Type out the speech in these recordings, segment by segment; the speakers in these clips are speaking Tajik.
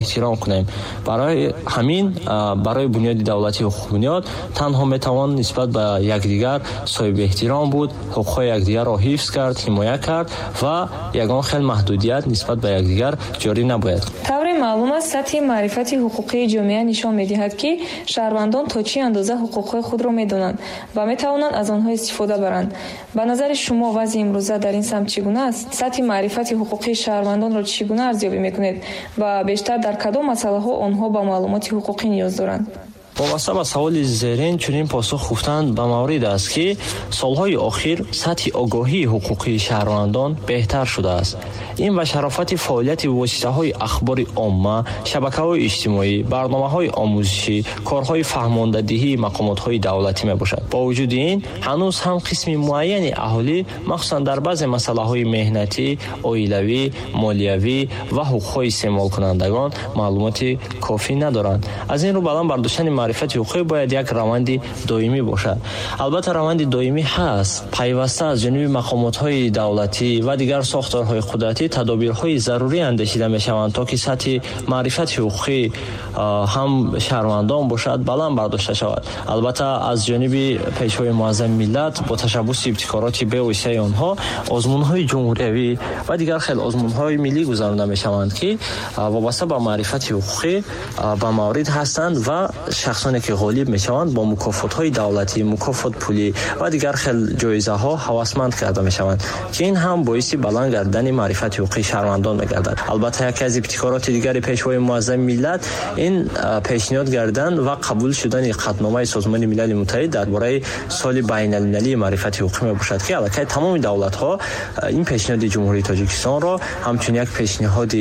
احترام کنیم. برای همین برای بنیاد دولتی حقوق بنیاد تنها میتوان نسبت به یکدیگر صاحب احترام بود، حقوق یکدیگر را حفظ کرد، حمایت کرد و یگان خیلی محدودیت نسبت به یکدیگر جاری نباید. طور معلوم است سطح معرفت حقوقی جامعه نشان می‌دهد که شهروندان تا چه اندازه حقوق خود را می‌دانند و می‌توانند از آنها استفاده برند. به نظر شما وضع امروزه در این سمت چگونه است؟ سطح معرفت حقوقی شهروندان را چگونه ارزیابی می‌کنید و بیشتر در کدام مسائل‌ها آنها به معلومات حقوقی نیاز دارند؟ وابسته به سوال زیرین چنین پاسخ گفتن به مورد است که سالهای اخیر سطح آگاهی حقوقی شهروندان بهتر شده است. این به شرافت فعالیت واسطه‌های اخبار عامه، شبکه‌های اجتماعی، برنامه‌های آموزشی، کارهای فهماندهی مقامات‌های دولتی میباشد. با وجود این هنوز هم قسم معینی اهالی مخصوصا در بعضی مسائل‌های مهنتی، عائلوی، مالیوی و حقوق‌های استعمال کنندگان معلومات کافی ندارند. از این رو بلند برداشتن معرفت حقوقی باید یک روند دائمی باشد. البته روند دائمی هست، پیوسته از جانب مقامات‌های دولتی و دیگر ساختارهای قدرتی تدابیرهای ضروری اندیشیده می‌شوند تا که سطح معرفت حقوقی هم شهروندان باشد بلند برداشته شود. البته از جانب پیشوای معظم ملت با تشبث ابتکارات به وسیله آنها آزمون‌های جمهوری و دیگر خیلی آزمون‌های ملی گذرانده می‌شوند که وابسته به معرفت حقوقی به مورد هستند و شخصانی که غالب میشوند با مکافات‌های دولتی، مکافات پولی و دیگر خیلی جایزه‌ها هوسمند کرده میشوند که این هم باعث بلند گردن معرفت حقوقی شهروندان میگردد. البته یکی از ابتکارات دیگر پیشوای معظم ملت این پیشنهاد کردن و قبول شدن قطعنامه سازمان ملل متحد درباره سال بین‌المللی معرفت حقوقی میباشد که البته تمام دولت‌ها این پیشنهاد جمهوری تاجیکستان را همچون یک پیشنهاد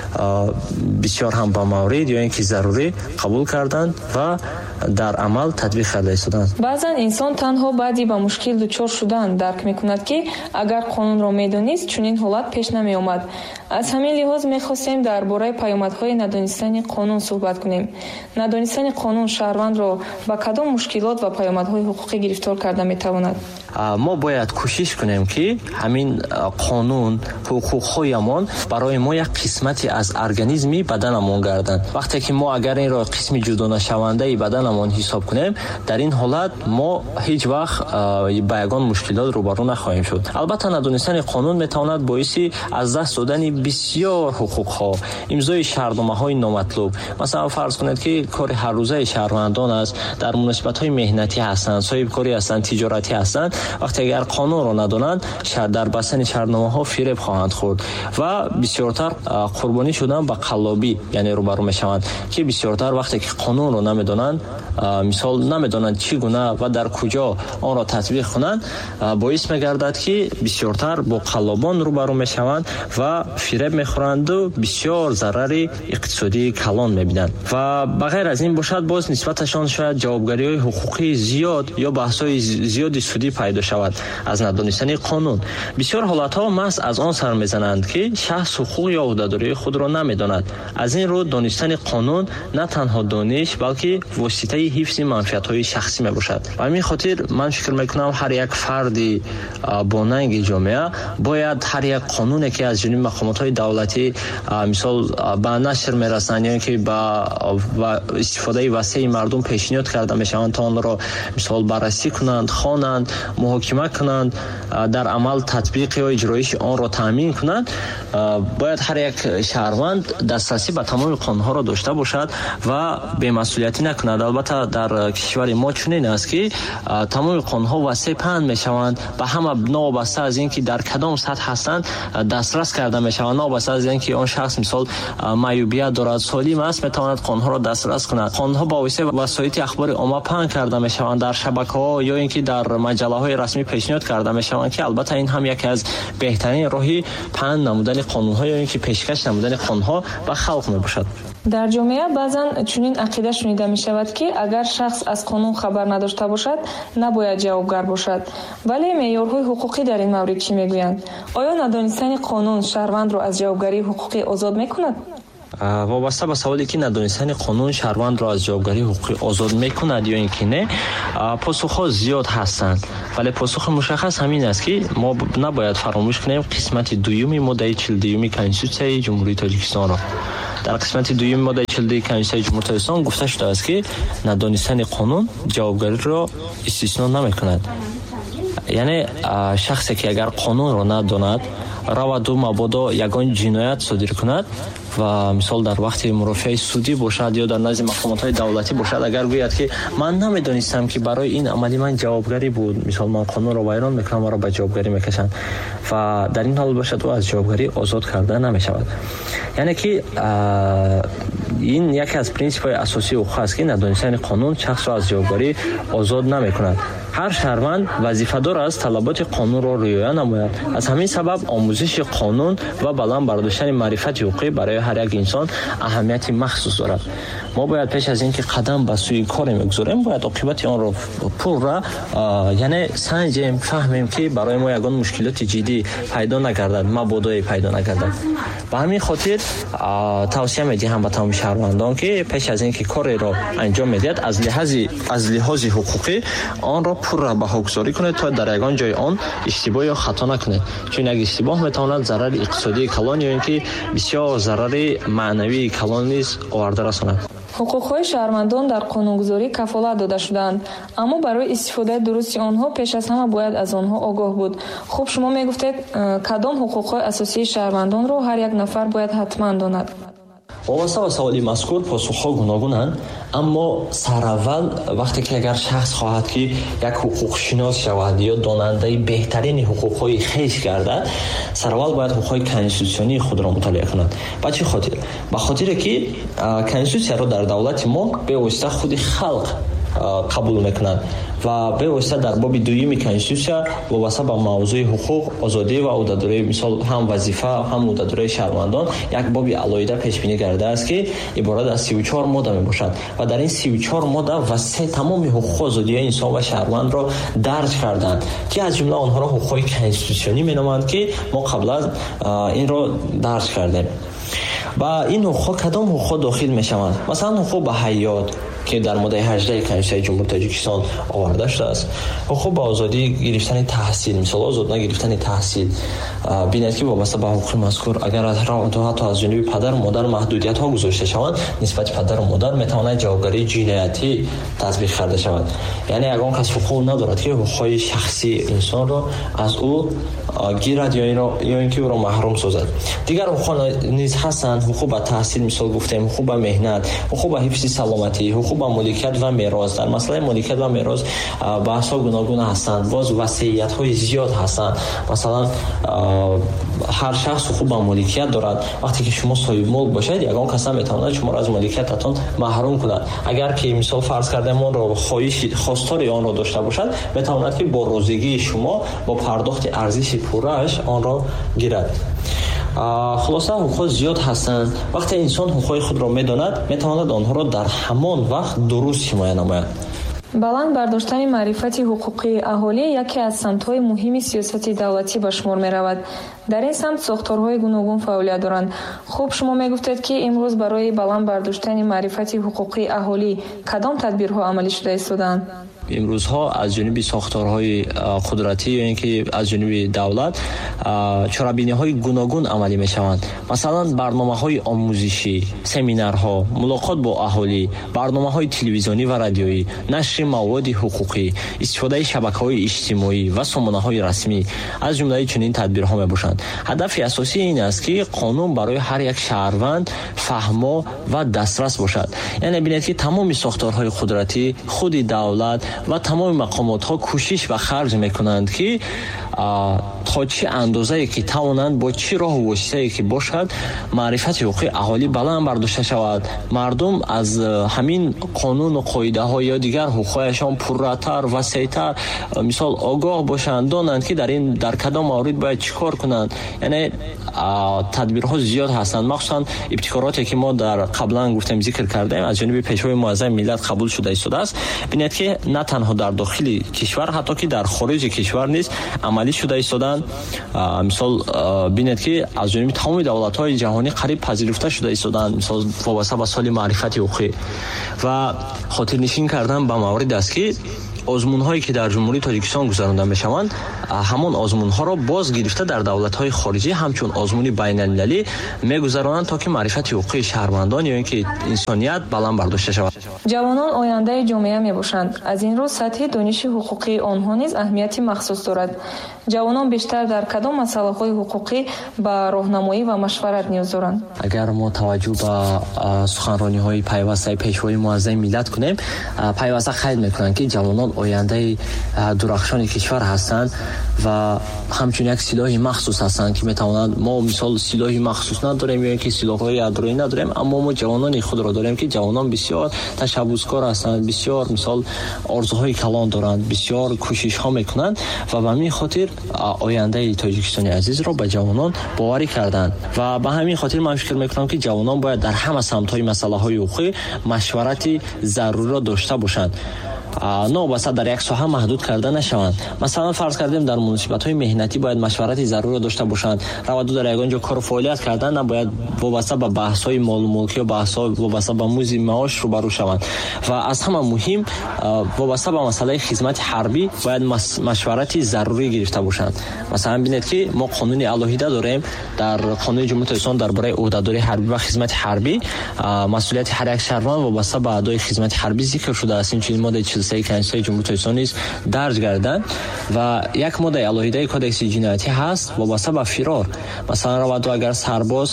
بسیار هم با مورد یا اینکه ضروری قبول کردند و در عمل تطبیق کرده ایستادند. بعضا انسان تنها بعدی با مشکل دچار شدن درک میکند که اگر قانون را میدانست چنین حالت پیش نمی آمد. از همین لحاظ میخواستیم درباره پیامدهای ندانستن قانون صحبت کنیم. ندانستن قانون شهروند را با کدام مشکلات و پیامدهای حقوقی گرفتار کرده میتواند؟ ما باید کوشش کنیم که همین قانون حقوق‌هایمان برای ما یک قسمتی از ارگانیسمی بدنمان گردند. وقتی که ما اگر این را قسمی جدا نشونده بدنمان حساب کنیم در این حالت ما هیچ وقت با یگان مشکلات روبرو نخواهیم شد. البته ندانستن قانون میتواند باعث از دست دادن بسیار حقوق‌ها، امضای شرطنامه‌های نامطلوب، مثلا فرض کنید که کار هر روزه شهروندان است، در مناسبت‌های مهنتی هستند، صاحب کاری هستند، تجارتی هستند، وقتی اگر قانون را ندانند در بستن شرطنامه‌ها فریب خواهند خورد و بسیارتر قربانی شدن به قلابی یعنی روبرو میشوند که بسیارتر وقتی که قانون را نمیدانند، مثال نمیدانند چگونه و در کجا آن را تطبیق کنند، باعث میگردد که بسیارتر با قلابان روبرو میشوند و فریب میخورند و بسیار ضرر اقتصادی کلان میبینند و بغیر از این باشد باز نسبتشان شاید جوابگری‌های حقوقی زیاد یا بحث‌های زیادی سودی پیدا شود از ندانستن قانون. بسیار حالت‌ها محض از آن سر میزنند که شخص حقوق یا عهده‌داری خود را نمیداند. از این رو دانستن قانون نه تنها دانش بلکه واسطه حفظ منفعت‌های شخصی میباشد. و همین خاطر من فکر میکنم هر یک فردی با ننگ جامعه باید هر یک قانونی که از جانب مقامات‌های دولتی مثال به نشر میرسند یا اینکه با استفاده وسیع مردم پیشنهاد کرده میشوند تا آن را مثال بررسی کنند، خوانند، محاکمه کنند، در عمل تطبیق یا اجرایش آن را تامین کنند. باید هر یک شهروند دسترسی به تمام قانون‌ها را داشته باشد و بی‌مسئولیتی نکند. البته در کشور ما چنین است که تمام قانون‌ها وسیع پهن میشوند به همه نابسته از اینکه در کدام سطح هستند دسترس کرده میشوند، نابسته از اینکه آن شخص مثال معیوبیت دارد، سالم است، میتواند قانون‌ها را دسترس کند. قانون‌ها با واسطه وسایل اخبار عامه پهن کرده میشوند، در شبکه‌ها یا اینکه در مجله‌های رسمی پیشنهاد کرده میشوند که البته این هم یکی از بهترین راهی پهن نمودن قانون‌ها یا اینکه پیشکش نمودن قانون‌ها به خلق میباشد. در جامعه بعضا چنین عقیده شنیده می شود که اگر شخص از قانون خبر نداشته باشد نباید جوابگر باشد. ولی معیارهای حقوقی در این مورد چی میگویند؟ آیا ندانستن قانون شهروند را از جوابگری حقوقی آزاد میکند؟ وابسته به سوالی که ندانستن قانون شهروند را از جوابگری حقوقی آزاد میکند یا اینکه نه، پاسخ‌ها زیاد هستند، ولی پاسخ مشخص همین است که ما نباید فراموش کنیم قسمت دوم ماده 42 کنستیتوسیون جمهوری تاجیکستان را. در قسمت دوم ماده 42 کنستیتوسیون جمهوری اسلامی گفته شده است که ندانستن قانون جوابگری را استثنا نمی‌کند. یعنی شخصی که اگر قانون را نداند رود و مبادا یگان جنایت صادر کند و مثال در وقت مرافعه سودی باشد یا در نزد مقامات دولتی باشد، اگر گوید که من نمیدانستم که برای این عملی من جوابگری بود، مثال من قانون را ویران میکنم و را به جوابگری میکشند و در این حال باشد و از جوابگری آزاد کرده نمیشود. یعنی که این یکی از پرینسیپ‌های اساسی حقوق است که ندانستن قانون شخص را از جوابگری آزاد نمیکند. هر شهروند وظیفه‌دار است طلبات قانون را رعایت نماید. از همین سبب آموزش قانون و بلند برداشتن معرفت حقوقی برای هر یک انسان اهمیت مخصوص دارد. ما باید پیش از اینکه قدم به سوی کار میگذاریم باید عاقبت آن را پورا یعنی سنجیم، فهمیم که برای ما یگان مشکلات جدی پیدا نگردد، مبادای پیدا نگردد. به همین خاطر توصیه میدهم به تمام شهروندان که پیش از اینکه کاری را انجام میدهد از لحاظ حقوقی آن را پورا بهاگذاری کنید تا در یگان جای آن اشتباه یا خطا نکنید، چون یک اشتباه میتواند ضرر اقتصادی کلان یا اینکه بسیار ضرر معنوی کلان نیز آورده رساند. ҳуқуқҳои шаҳрвандон дар қонунгузорӣ кафолат дода шуданд, аммо барои истифодаи дурусти онҳо пеш аз ҳама бояд аз онҳо огоҳ буд. хуб, шумо мегуфтед кадом ҳуқуқҳои асосии шаҳрвандонро ҳар як нафар бояд ҳатман донад? وابسته به سوالی مذکور پاسخ‌ها گوناگونند، اما سرول وقتی که اگر شخص خواهد که یک حقوق شناس شود یا داننده بهترین حقوق‌های خویش گردد، سرول باید حقوق‌های کنستیتوسیونی خود را مطالعه کند. به چه خاطر؟ به خاطر که کنستیتوسیون را در دولت ما به واسطه خود خلق قبول میکنند و به واسطه در باب دوم کنستیتوسیون وابسته به موضوع حقوق، آزادی و عهده‌داری، مثال هم وظیفه هم عهده‌داری شهروندان یک باب علایده پیش بینی کرده است که عبارت از 34 ماده میباشد و در این 34 ماده وسیع تمام حقوق و آزادی انسان و شهروند را درج کردند که از جمله آنها را حقوق کنستیتوسیونی مینامند که ما قبلا این را درج کردیم. با این حقوق کدام حقوق داخل میشوند؟ مثلا حقوق به حیات که در ماده 18 کنستیتوسیون جمهوری تاجیکستان آورده شده است، حقوق به آزادی گرفتن تحصیل، مثلا آزاد نگرفتن تحصیل، بینید که وابسته به حقوق مذکور اگر حتی از جانب پدر و مادر محدودیت ها گذاشته شوند نسبت پدر و مادر میتواند جوابگری جنایتی تطبیق کرده شود. یعنی اگر کس حقوق ندارد که حقوق شخصی انسان را از او گیرد یا اینکه او را محروم سازد. دیگر حقوق نیز هستند، حقوق به تحصیل مثال گفتیم، حقوق به مهنت، حقوق به حفظ سلامتی، حقوق به مالکیت و میراث. در مسئله مالکیت و میراث بحث‌ها گوناگون هستند، باز وصیت‌های زیاد هستند. مثلا هر شخص حقوق به مالکیت دارد. وقتی که شما صاحب ملک باشید یگان کس نمیتواند شما را از مالکیتتان محروم کند. اگر که مثال فرض کردیم آن را خواستار آن را داشته باشد میتواند که با روزگی شما با پرداخت ارزش پوره‌اش آن را گیرد. خلاصه حقوق زیاد هستند. وقتی انسان حقوق خود را میداند میتواند آنها را در همان وقت درست حمایت نماید. баланд бардоштани маърифати ҳуқуқии аҳолӣ яке аз самтҳои муҳими сиёсати давлатӣ ба шумор меравад. дар ин самт сохторҳои гуногун фаъолият доранд. хуб, шумо мегуфтед ки имрӯз барои баланд бардоштани маърифати ҳуқуқии аҳолӣ кадом тадбирҳо амалӣ шуда истодаанд? امروزها از جانب ساختارهای قدرتی یا اینکه از جانب دولت چاره‌بینی‌های گوناگون عملی می‌شوند. مثلا برنامه‌های آموزشی، سمینارها، ملاقات با اهالی، برنامه‌های تلویزیونی و رادیویی، نشر مواد حقوقی، استفاده شبکه‌های اجتماعی و سامانه‌های رسمی از جمله چنین تدبیرها میباشند. هدف اساسی این است که قانون برای هر یک شهروند فهما و دسترس باشد. یعنی ببینید که تمام ساختارهای قدرتی، خود دولت و تمام مقامات ها کوشش و خرج میکنند که تا چه اندازه‌ای که توانند با چه راه و وسیله‌ای که باشد معرفت حقوق اهالی بلند برداشته شود. مردم از همین قانون و قاعده ها یا دیگر حقوقشان پرراتر و وسیع‌تر مثال آگاه باشند، دانند که در کدام مورد باید چیکار کنند. یعنی تدبیرها زیاد هستند، مخصوصا ابتکاراتی که ما در قبلا گفتیم ذکر کردیم از جانب پیشوای معظم ملت قبول شده است. ببینید که نه تنها در داخل کشور حتی که در خارج کشور نیز عملی شده ایستادند. مثال ببینید که از جانب تمام دولت‌های جهانی قریب پذیرفته شده ایستادند، مثال وابسته به سال معرفت حقوقی و خاطر نشین کردن به موارد است که آزمون‌هایی که در جمهوری تاجیکستان گذرانده می‌شوند همان آزمون‌ها را باز گرفته در دولت‌های خارجی همچون آزمون بین‌المللی می‌گذرانند تا که معرفت حقوق شهروندان یا اینکه انسانیت بلند برداشته شود. جوانان آینده جامعه میباشند. از این رو سطح دانش حقوقی آنها نیز اهمیتی مخصوص دارد. جوانان بیشتر در کدام مسائل حقوقی با راهنمایی و مشورت نیاز دارند. اگر ما توجه به سخنرانی‌های پیوسته پیشوای معظم ملت کنیم، پیوسته خیال می‌کنند که جوانان آینده درخشان کشور هستند و همچنین یک سلاح مخصوص هستند که میتوانند، ما مثال سلاح مخصوص نداریم یا اینکه سلاح‌های یادرایی نداریم، اما ما جوانان خود را داریم که جوانان بسیار تشبثکار هستند، بسیار مثال آرزوهای کلان دارند، بسیار کوشش‌ها میکنند و به همین خاطر آینده تاجیکستان عزیز را به جوانان باوری کردند و به همین خاطر من فکر میکنم که جوانان باید در همه سمت‌های مسائل حقوقی مشورتی ضروری را داشته باشند، نه بس در یک ساحه محدود کرده نشوند. مثلا فرض کردیم در مناسبت‌های مهنتی باید مشورتی ضروری داشته باشند. روادو در یگانجا کار و فعالیت کردن نباید وابسته به بحث‌های مال و ملکی و بحث‌ها وابسته به موزی معاش روبرو شوند و از همه مهم وابسته به مسئله خدمت حربی باید مشورتی ضروری گرفته باشند. مثلا ببینید که ما قانون الهیده داریم، در قانون جمهوری اسلامی درباره عهدهداری حربی و خدمت حربی مسئولیت هر یک شهروند وابسته به ادای خدمت حربی ذکر شده است. این چیز ماده 43 کنستیتوسیون جمهوری اسلامی درج گردند و یک ماده الهیده کدکس جنایتی هست وابسته به فرار. مثلا روادو اگر سرباز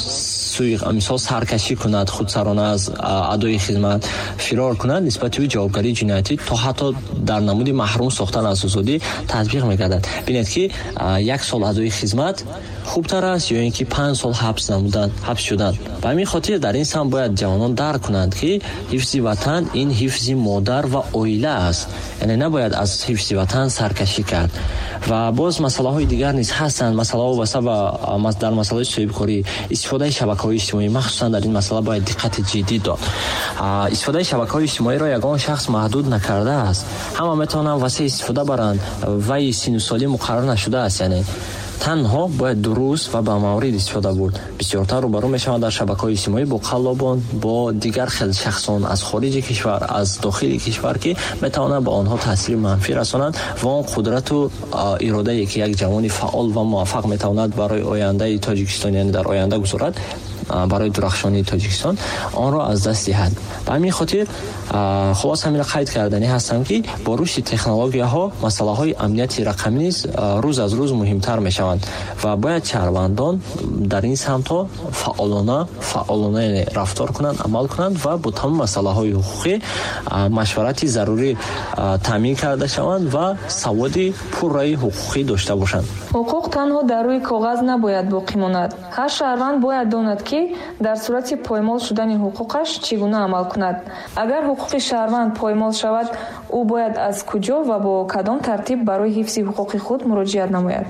مثال سرکشی کند، خودسرانه از ادای خدمت فرار کند، نسبت به جوابگری جنایتی تا حتی در نمود محروم ساختن از آزادی تطبیق می‌گردد. ببینید که یک سال ادای خدمت خوبتر است یا اینکه 5 سال حبس شدن. به همین خاطر در این سم باید جوانان درک کنند که حفظ وطن این حفظ مادر و عائله است، یعنی نباید از حفظ وطن سرکشی کرد. و باز مسئله های دیگر نیز هستند، مسئله واسه در مسئله صاحبکاری، استفاده شبکه‌های اجتماعی مخصوصا در این مسئله باید دقت جدی داد. استفاده شبکه‌های اجتماعی را یگان شخص محدود نکرده است، همه میتونن واسه استفاده برند و سن و سالی مقرر نشده است، یعنی تنها باید درست و با مورد استفاده بود. بسیارتر روبرو میشوند در شبکه‌های اجتماعی با قلابان، با دیگر خیلی شخصان از خارج کشور، از داخل کشور که میتوانند به آنها تاثیر منفی رسانند و آن قدرت و اراده که یک جوان فعال و موفق میتواند برای آینده تاجیکستان، یعنی در آینده گذارد برای درخشانی تاجیکستان، آن را از دست دهد. به همین خاطر خلاص همین قید کردنی هستم که با رشد تکنولوژی‌ها مسائل امنیت رقمی نیز روز از روز مهمتر میشوند و باید شهروندان در این سمت فعالانه رفتار کنند، عمل کنند و با تمام مسائل حقوقی مشورتی ضروری تامین کرده شوند و سواد پررای حقوقی داشته باشند. حقوق تنها در روی کاغذ نباید باقی ماند. هر شهروند باید داند که در صورت پایمال شدن حقوقش چگونه عمل کند. اگر حقوق شهروند پایمال شود، او باید از کجا و با کدام ترتیب برای حفظ حقوق خود مراجعت نماید.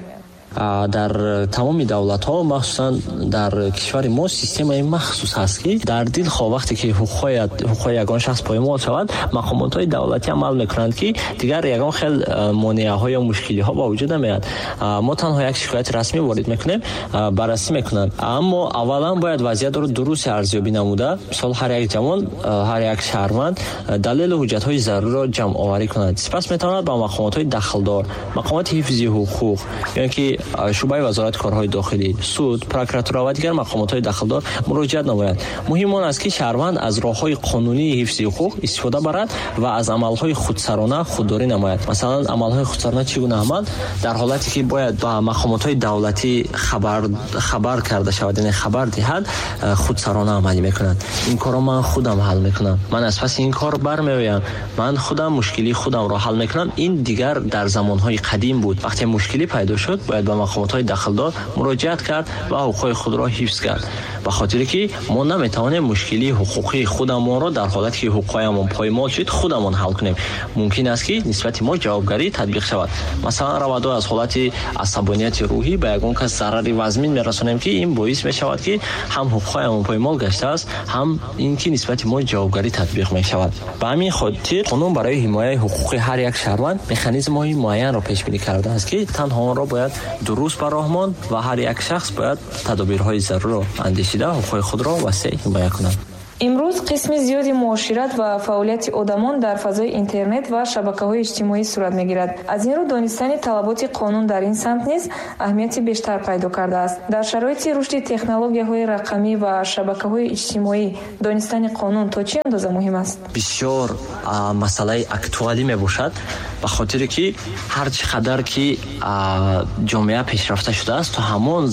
در تمام دولت‌ها مخصوصا در کشور ما سیستم مخصوص هست که در دل وقتی که حقوق یگان شخص پایمال شود، مقامات دولتی عمل میکنند که دیگر یگان خیلی مانع‌ها یا مشکلی‌ها با وجود نمیاد. ما تنها یک شکایت رسمی وارد میکنیم، بررسی میکنند، اما اولا باید وضعیت رو درست ارزیابی نموده، مثلا هر یک جوان، هر یک شهروند دلیل حجت‌های ضروری را جمع آوری کند. سپس میتواند با مقامات دخلدار، مقامات حفظی حقوق، یعنی که شعبه وزارت کارهای داخلی، سود، پروکراتورا و دیگر مقامات دخلدار مراجعت نماید. مهم آن است که شهروند از راه‌های قانونی حفظ حقوق استفاده برد و از عمل‌های خودسرانه خودداری نماید. مثلا عمل‌های خودسرانه چگونه عمل؟ در حالتی که باید با مقامات دولتی خبر کرده شود، یعنی خبر دهد، خودسرانه عمل میکنند. این کارو من خودم حل میکنم، من از پس این کار برمیآیم، من خودم مشکلی خودم را حل میکنم. این دیگر در زمانهای قدیم بود. وقتی مشکلی پیدا شد باید به مقامات دخلدار مراجعت کرد و حقوق خود را حفظ کرد، به خاطر که ما نمیتوانیم مشکلی حقوقی خودمان را در حالتی که حقوقمون پایمال شد خودمان حل کنیم. ممکن است که نسبت ما جوابگری تطبیق شود. مثلا روادو از حالت عصبانیت روحی به یگان کس ضرر وزمین میرسانیم که این باعث میشود که هم حقوقمون پایمال گشته است، هم اینکه نسبت ما جوابگری تطبیق میشود. به همین خاطر قانون برای حمایت حقوق هر یک شهروند مکانیزم‌های معین را پیش بینی کرده است که تنها آن را باید درست و هر یک شخص باید تدابیرهای ضروری را اندیشیده حقوق خود را وسیع حمایت کند. имрӯз қисми зиёди муошират ва фаъолияти одамон дар фазои интернет ва шабакаҳои иҷтимоӣ сурат мегирад. Аз ин рӯ донистани талаботи қонун дар ин самт низ аҳамияти бештар пайдо кардааст. Дар шароити рушди технологияҳои рақамӣ ва шабакаҳои иҷтимоӣ донистани қонун то чӣ андоза муҳим аст? Бисёр масъалаи актуалӣ мебошад, ба хотире ки ҳар чӣ қадар ки ҷомеа пешрафта шудааст, то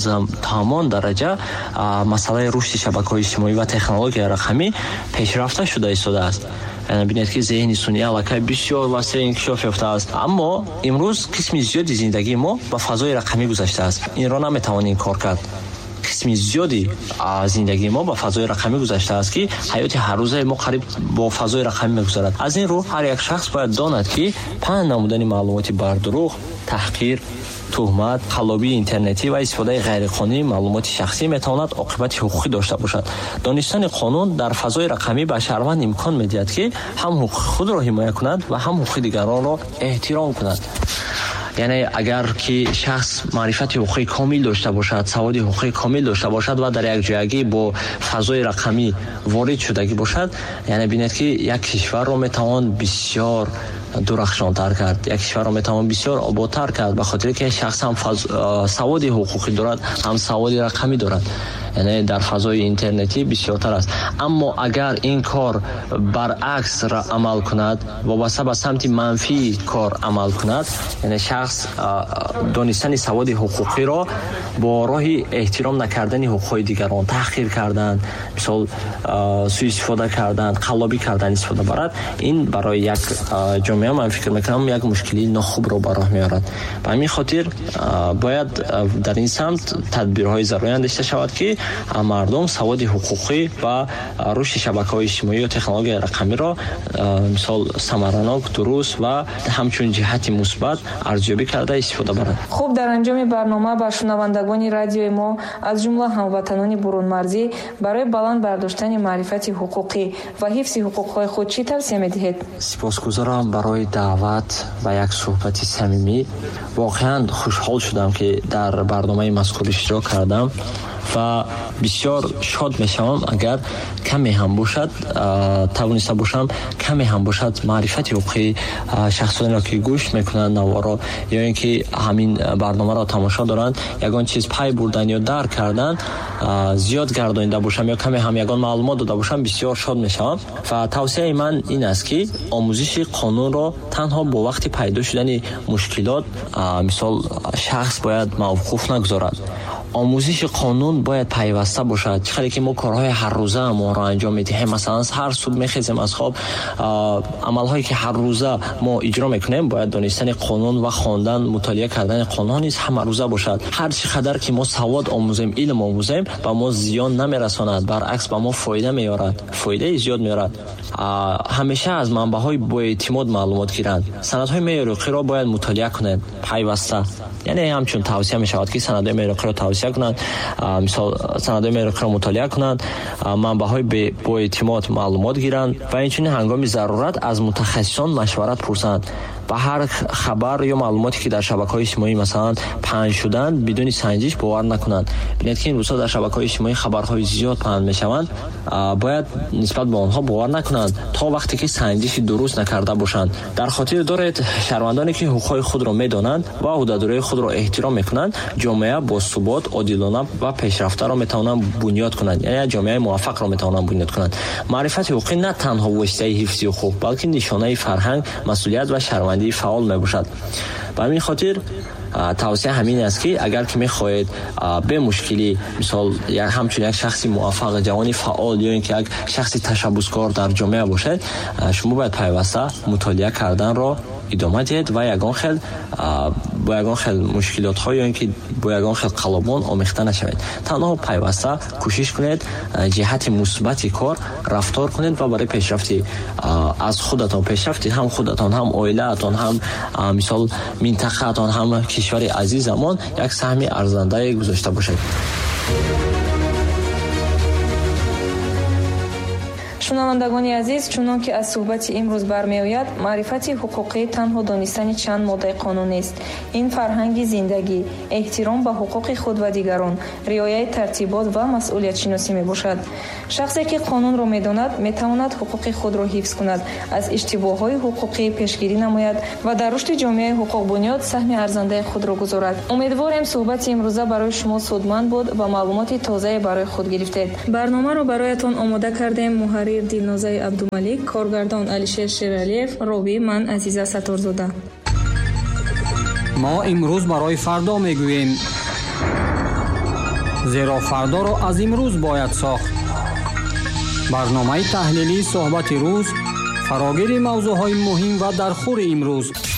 ҳамон дараҷа масъалаи рушди шабакаҳои иҷтимоӣ ва технологияи рақамӣ пешрафта шуда истодааст. Бинед ки зеҳни сунъӣ аллакай бисёр васеъ инкишоф ёфтааст. Аммо имрӯз қисми зиёди зиндагии мо ба фазои рақамӣ гузаштааст. Инро наметавон инкор кард. қисми зиёди зиндагии мо ба фазои рақамӣ гузаштааст ки ҳаёти ҳаррӯзаи мо қариб бо фазои рақамӣ мегузарад. Аз ин рӯ ҳар як шахс бояд донад ки паҳн намудани маълумоти бардуруғ, таҳқир, туҳмат, қаллобии интернетӣ ва истифодаи ғайриқонунии маълумоти шахсӣ метавонад оқибати ҳуқуқӣ дошта бошад. Донистани қонун дар фазои рақамӣ ба шаҳрванд имкон медиҳад ки ҳам ҳуқуқи худро ҳимоя кунад ва ҳам ҳуқуқи дигаронро эҳтиром кунад. яъне агар ки шахс маърифати ҳуқуқи комил дошта бошад, саводи ҳуқуқи комил дошта бошад ва дар якҷоягӣ бо фазои рақамӣ ворид шудагӣ бошад, яъне бинед ки як кишварро метавон бисёр дурахшонтар кард, як кишварро метавон бисёр ободтар кард, ба хотире ки шахс ҳам саводи ҳуқуқӣ дорад, ҳам саводи рақамӣ дорад. яъне дар фазои интернетӣ бисёртар аст. Аммо агар ин кор баръакс амал кунад, вобаста ба самти манфии кор амал кунад, яъне шахс донистани саводи ҳуқуқиро бо роҳи эҳтиром накардани ҳуқуқҳои дигарон, таҳқир кардан, мисол сӯистифода кардан, қаллобӣ кардан истифода барад, ин барои як ҷомеа ман фикр мекунам як мушкилии нохубро ба роҳ меорад. Ба ҳамин хотир бояд дар ин самт тадбирҳои зарури андешта шавад ки мардум саводи ҳуқуқӣ ва рушди шабакаҳои иҷтимоӣ ё технологияи рақамиро мисол самаранок, дуруст ва ҳамчун ҷиҳати мусбат арзёбӣ карда истифода барад. хуб, дар анҷоми барнома ба шунавандагони радиои мо аз ҷумла ҳамватанони бурунмарзӣ барои баланд бардоштани маърифати ҳуқуқӣ ва ҳифзи ҳуқуқҳои худ чӣ тавсия медиҳед? Сипосгузорам барои даъват ва як суҳбати самимӣ. Воқеан хушҳол шудам ки дар барномаи мазкур иштирок кардам ва бисёр шод мешавам агар каме ҳам бошад тавониста бошам каме ҳам бошад маърифати ҳуқуқи шахсонеро ки гӯш мекунанд наворо ё ин ки ҳамин барномаро тамошо доранд ягон чиз пай бурдан ё дарк кардан зиёд гардонида бошам ё каме ҳам ягон маълумот дода бошам бисёр шод мешавам. Ва тавсияи ман ин аст ки омӯзиши қонунро танҳо бо вақти пайдо шудани мушкилот мисол шахс бояд мавқуф нагузорад. омӯзиши қонун бояд пайваста бошад. чӣ қадр ки мо корҳои ҳаррӯзаамонро анҷом медиҳем, масалан ҳар субҳ мехезем аз хоб, амалҳое ки ҳаррӯза мо иҷро мекунем бояд донистани қонун ва хондан, мутолиа кардани қонун низ ҳамарӯза бошад. ҳар чӣ қадар ки мо савод омӯзем, илм омӯзем, ба мо зиён намерасонад, баръакс ба мо фоида меорад, фоидаи зиёд меорад. ҳамеша аз манбаъҳои боэътимод маълумот гиранд. санадҳои меъёриқиро бояд мутолиа кунед пайваста. яъне ҳамчун тавсия мешавад ки санадҳои меъёриқиро тавсия кунанд, мисол санадҳои меъёриқиро мутолиа кунанд, манбаъҳои боэътимод маълумот гиранд ва инчунин ҳангоми зарурат аз мутахассисон машварат пурсанд. ба ҳар хабар ё маълумоте ки дар шабакаҳои иҷтимоӣ масалан паҳн шуданд бидуни санҷиш бовар накунанд. бинед ки ин рӯзҳо дар шабакаҳои иҷтимоӣ хабарҳои зиёд паҳн мешаванд, бояд нисбат ба онҳо бовар накунанд то вақте ки санҷиши дуруст накарда бошанд. дар хотир доред, шаҳрвандоне ки ҳуқуқҳои худро медонанд ва ҳудуддории худро эҳтиром мекунанд, ҷомеа босубот, одилона ва пешрафтаро метавонанд бунёд кунанд, яъне ҷомеаи муваффақро метавонанд бунёд кунанд. маърифати ҳуқуқӣ на танҳо воситаи ҳифзи ҳуқуқ, балки нишонаи фарҳанг, масъулият ва шаҳрвандии фаъол мебошад. ба ҳамин хотир тавсия ҳамин аст ки агар ки мехоҳед бе мушкилӣ мисол ҳамчун як шахси муваффақ, ҷавони фаъол ё ин ки як шахси ташаббускор дар ҷомеа бошед, шумо бояд пайваста мутолиа карданро идома диҳед ва бо ягон хел мушкилотҳо ё ин ки бо ягон хел қалобон омехта нашавед. танҳо пайваста кӯшиш кунед ҷиҳати мусбати кор рафтор кунед ва барои пешрафти аз худатон, пешрафти ҳам худатон, ҳам оилаатон, ҳам мисол минтақаатон, ҳам кишвари азизамон як саҳми арзандае гузошта бошед. шунавандагони азиз, чунон ки аз суҳбати имрӯз бармеояд, маърифати ҳуқуқӣ танҳо донистани чанд моддаи қонун нест. ин фарҳанги зиндагӣ, эҳтиром ба ҳуқуқи худ ва дигарон, риояи тартибот ва масъулиятшиносӣ мебошад. шахсе ки қонунро медонад метавонад ҳуқуқи худро ҳифз кунад, аз иштибоҳҳои ҳуқуқӣ пешгирӣ намояд ва дар рушди ҷомеаи ҳуқуқбунёд саҳми арзандаи худро гузорад. умедворем суҳбати имрӯза барои шумо судманд буд ва маълумоти тозае барои худ гирифтед. барномаро бароятон омода кардем. муҳаррир Дилнозаи Абдумалик, коргардон Алишер Шералиев, робӣ ман Азиза Саторзода. мо имрӯз барои фардо мегӯем, зеро фардоро аз имрӯз бояд сохт. барномаи таҳлилии суҳбати рӯз фарогири мавзӯъҳои муҳим ва дархӯри имрӯз.